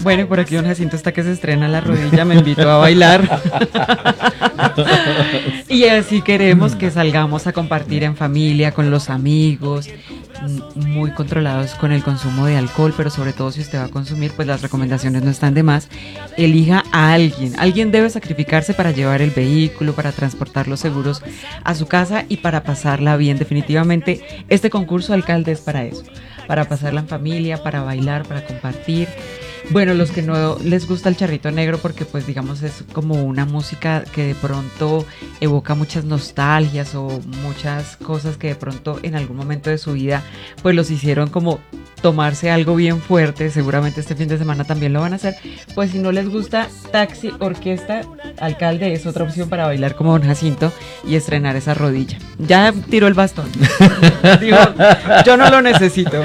Bueno, y por aquí don Jacinto está que se estrena la rodilla, me invitó a bailar. Y así queremos que salgamos a compartir en familia, con los amigos, muy controlados con el consumo de alcohol, pero sobre todo si usted va a consumir, pues las recomendaciones no están de más. Elija a alguien. Alguien debe sacrificarse para llevar el vehículo, para transportar los seguros a su casa y para pasarla bien. Definitivamente este concurso alcalde es para eso, para pasarla en familia, para bailar, para compartir. Bueno, los que no les gusta el charrito negro porque pues digamos es como una música que de pronto evoca muchas nostalgias o muchas cosas que de pronto en algún momento de su vida pues los hicieron como tomarse algo bien fuerte, seguramente este fin de semana también lo van a hacer. Pues si no les gusta Taxi Orquesta, alcalde es otra opción para bailar como don Jacinto y estrenar esa rodilla. Ya tiró el bastón. Digo, yo no lo necesito.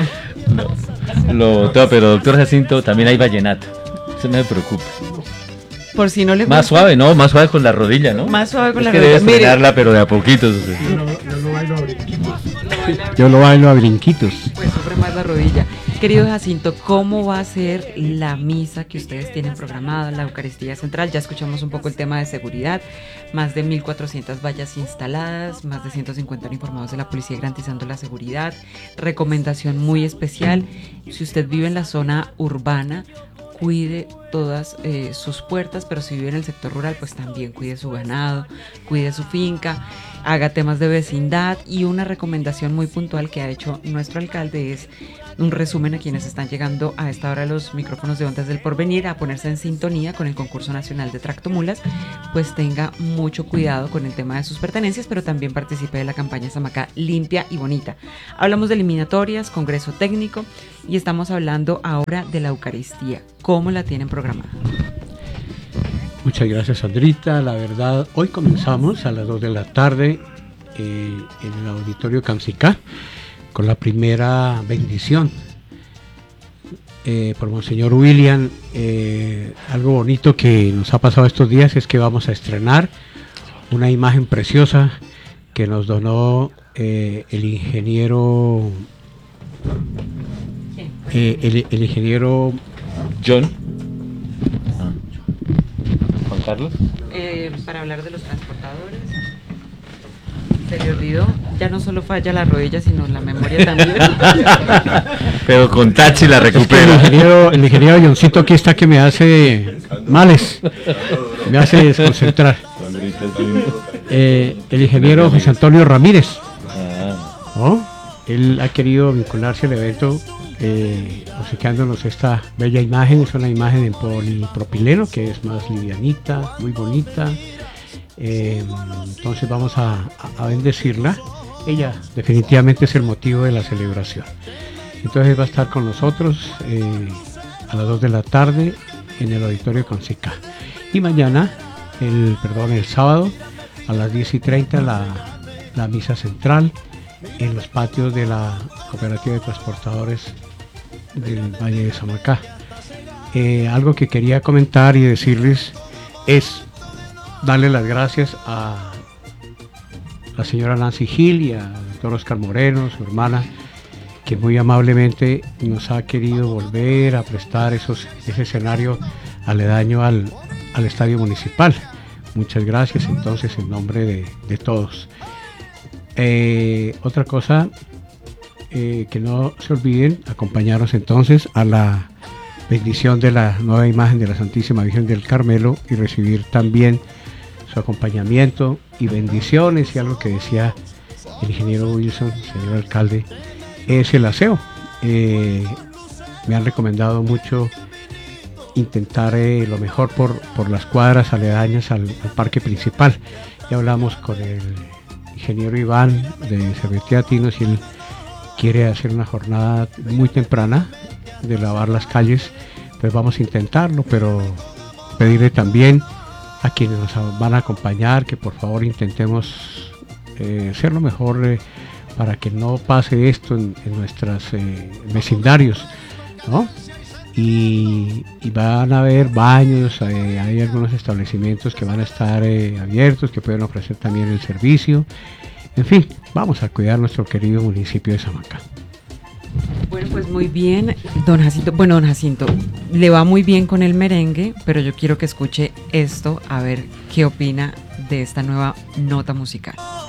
Pero doctor Jacinto, también hay vallenato. Eso no me preocupa. Por si no le más gusta. Suave, ¿no? Más suave con la rodilla, ¿no? Más suave con es la que rodilla. debes frenarla, pero de a poquitos. Yo lo bailo a brinquitos. Yo lo bailo a brinquitos. Pues sufre más la rodilla. Querido Jacinto, ¿cómo va a ser la misa que ustedes tienen programada, la Eucaristía Central? Ya escuchamos un poco el tema de seguridad, más de 1.400 vallas instaladas, más de 150 uniformados de la policía garantizando la seguridad. Recomendación muy especial, si usted vive en la zona urbana, cuide todas sus puertas, pero si vive en el sector rural, pues también cuide su ganado, cuide su finca, haga temas de vecindad. Y una recomendación muy puntual que ha hecho nuestro alcalde es un resumen a quienes están llegando a esta hora a los micrófonos de Ondas del Porvenir a ponerse en sintonía con el concurso nacional de tractomulas, pues tenga mucho cuidado con el tema de sus pertenencias, pero también participe de la campaña Samacá limpia y bonita. Hablamos de eliminatorias, congreso técnico y estamos hablando ahora de la Eucaristía. ¿Cómo la tienen programada? Muchas gracias, Sandrita. La verdad, hoy comenzamos a las 2 de la tarde en el auditorio Camsicá con la primera bendición por Monseñor William. Algo bonito que nos ha pasado estos días es que vamos a estrenar una imagen preciosa que nos donó el ingeniero el ingeniero John. Juan Carlos. Para hablar de los transportadores. Se le olvidó, ya no solo falla la rodilla, sino la memoria también. Pero con Tachi la recupera. El ingeniero Johncito aquí está que me hace males, me hace desconcentrar. El ingeniero José Antonio Ramírez, ¿no? Él ha querido vincularse al evento obsequiándonos esta bella imagen. Es una imagen en polipropileno que es más livianita, muy bonita. Entonces vamos a bendecirla. Ella definitivamente es el motivo de la celebración. Entonces va a estar con nosotros a las 2 de la tarde en el auditorio Camsicá. Y mañana, el sábado a las 10:30 la misa central en los patios de la Cooperativa de Transportadores del Valle de Samacá. Algo que quería comentar y decirles es darle las gracias a la señora Nancy Gil y al doctor Oscar Moreno, su hermana, que muy amablemente nos ha querido volver a prestar ese escenario aledaño al estadio municipal. Muchas gracias entonces en nombre de todos. Otra cosa, que no se olviden acompañarnos entonces a la bendición de la nueva imagen de la Santísima Virgen del Carmelo y recibir también su acompañamiento y bendiciones. Y algo que decía el ingeniero Wilson, señor alcalde, es el aseo. Me han recomendado mucho intentar lo mejor por las cuadras aledañas al parque principal. Ya hablamos con el ingeniero Iván de Servetía Tinos y él quiere hacer una jornada muy temprana de lavar las calles. Pues vamos a intentarlo, pero pedirle también a quienes nos van a acompañar que por favor intentemos hacer lo mejor para que no pase esto en nuestros vecindarios, ¿no? Y van a haber baños, hay algunos establecimientos que van a estar abiertos, que pueden ofrecer también el servicio. En fin, vamos a cuidar nuestro querido municipio de Samacá. Bueno, Bueno, pues muy bien, don Jacinto. Bueno, don Jacinto, le va muy bien con el merengue, pero yo quiero que escuche esto, a ver qué opina de esta nueva nota musical.